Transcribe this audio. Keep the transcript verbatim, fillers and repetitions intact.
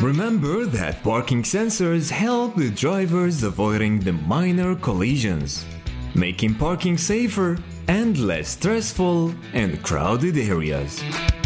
Remember that parking sensors help the drivers avoiding the minor collisions, making parking safer and less stressful in crowded areas.